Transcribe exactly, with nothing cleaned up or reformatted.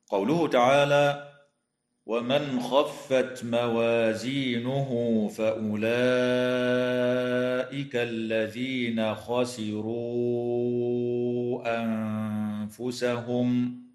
قوله تعالى: ومن خفت موازينه فأولئك الذين خسروا أنفسهم